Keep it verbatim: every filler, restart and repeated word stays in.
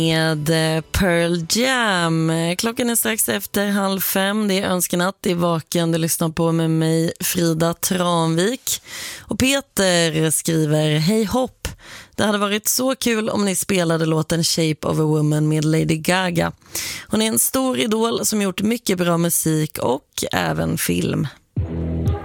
Med Pearl Jam. Klockan är strax efter halv fem. Det är önskenatt, det är vaken. Du lyssnar på med mig, Frida Tranvik. Och Peter skriver: Hej hopp, det hade varit så kul om ni spelade låten Shape of a Woman med Lady Gaga. Hon är en stor idol som gjort mycket bra musik och även film.